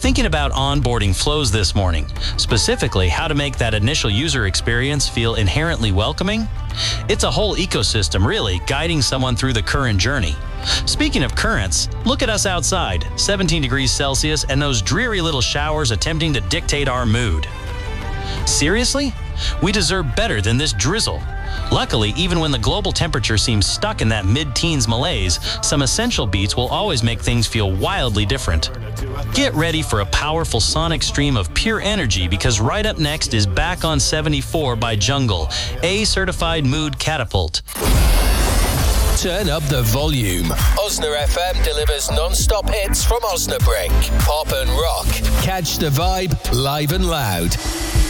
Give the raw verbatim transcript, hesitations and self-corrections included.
Thinking about onboarding flows this morning, specifically how to make that initial user experience feel inherently welcoming? It's a whole ecosystem, really, guiding someone through the current journey. Speaking of currents, look at us outside, seventeen degrees Celsius, and those dreary little showers attempting to dictate our mood. Seriously? We deserve better than this drizzle. Luckily, even when the global temperature seems stuck in that mid-teens malaise, some essential beats will always make things feel wildly different. Get ready for a powerful sonic stream of pure energy, because right up next is Back on seventy-four by Jungle, a certified mood catapult. Turn up the volume. Osna F M delivers non-stop hits from Osnabrück. Pop and rock. Catch the vibe live and loud.